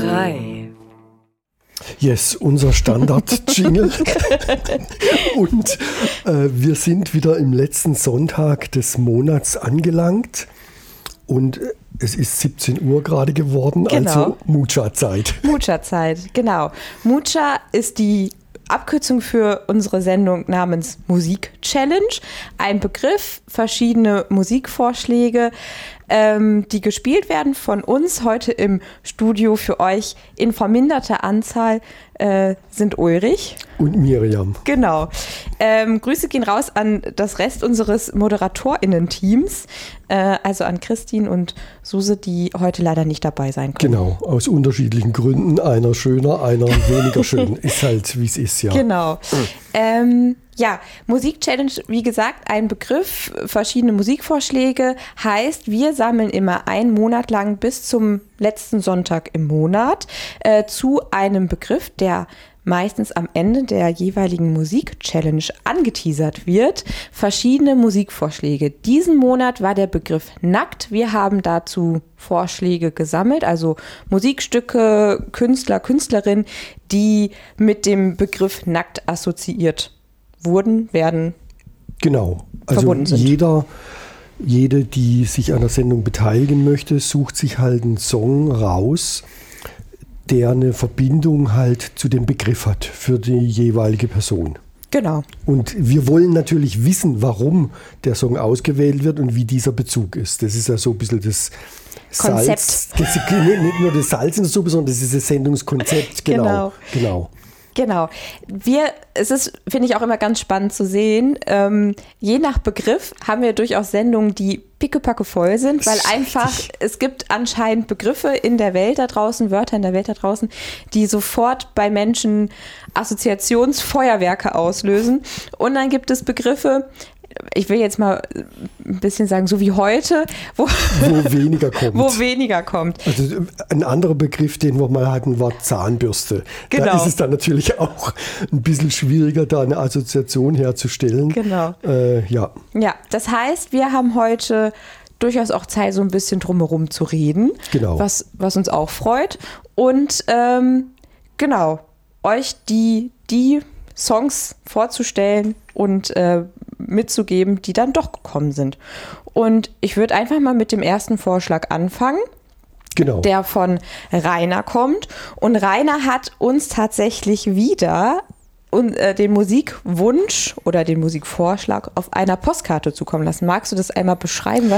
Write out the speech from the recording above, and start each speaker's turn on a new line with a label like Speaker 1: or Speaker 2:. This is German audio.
Speaker 1: Hi.
Speaker 2: Yes, unser Standard-Jingle. Und wir sind wieder im letzten Sonntag des Monats angelangt. Und es ist 17 Uhr gerade geworden,
Speaker 1: Genau.
Speaker 2: Also Mucha-Zeit.
Speaker 1: Mucha-Zeit, genau. Mucha ist die Abkürzung für unsere Sendung namens Musik-Challenge. Ein Begriff, verschiedene Musikvorschläge, die gespielt werden von uns heute im Studio für euch in verminderter Anzahl sind Ulrich.
Speaker 2: Und Miriam.
Speaker 1: Genau. Grüße gehen raus an das Rest unseres ModeratorInnen-Teams, also an Christine und Suse, die heute leider nicht dabei sein können.
Speaker 2: Genau, aus unterschiedlichen Gründen. Einer schöner, einer weniger schön. Ist halt, wie es ist, ja.
Speaker 1: Genau. Ja, Musik-Challenge, wie gesagt, ein Begriff, verschiedene Musikvorschläge, heißt, wir sammeln immer einen Monat lang bis zum letzten Sonntag im Monat zu einem Begriff, der meistens am Ende der jeweiligen Musik-Challenge angeteasert wird, verschiedene Musikvorschläge. Diesen Monat war der Begriff nackt. Wir haben dazu Vorschläge gesammelt, also Musikstücke, Künstler, Künstlerinnen, die mit dem Begriff nackt assoziiert werden.
Speaker 2: Genau, also
Speaker 1: verbunden sind.
Speaker 2: jede, die sich an der Sendung beteiligen möchte, sucht sich halt einen Song raus, der eine Verbindung halt zu dem Begriff hat für die jeweilige Person.
Speaker 1: Genau.
Speaker 2: Und wir wollen natürlich wissen, warum der Song ausgewählt wird und wie dieser Bezug ist. Das ist ja so ein bisschen das
Speaker 1: Konzept.
Speaker 2: Salz. Nicht nur das Salz in der Suppe, sondern das ist das Sendungskonzept. Genau.
Speaker 1: Genau. Es ist, finde ich, auch immer ganz spannend zu sehen, je nach Begriff haben wir durchaus Sendungen, die pickepacke voll sind, weil einfach, es gibt anscheinend Begriffe in der Welt da draußen, Wörter in der Welt da draußen, die sofort bei Menschen Assoziationsfeuerwerke auslösen. Und dann gibt es Begriffe, ich will jetzt mal ein bisschen sagen, so wie heute, wo weniger kommt.
Speaker 2: Also ein anderer Begriff, den wir mal hatten, war Zahnbürste.
Speaker 1: Genau.
Speaker 2: Da ist es dann natürlich auch ein bisschen schwieriger, da eine Assoziation herzustellen.
Speaker 1: Genau.
Speaker 2: Ja,
Speaker 1: das heißt, wir haben heute durchaus auch Zeit, so ein bisschen drumherum zu reden,
Speaker 2: genau.
Speaker 1: was uns auch freut. Und euch die Songs vorzustellen und mitzugeben, die dann doch gekommen sind. Und ich würde einfach mal mit dem ersten Vorschlag anfangen,
Speaker 2: genau.
Speaker 1: Der von Rainer kommt. Und Rainer hat uns tatsächlich wieder den Musikwunsch oder den Musikvorschlag auf einer Postkarte zukommen lassen. Magst du das einmal beschreiben,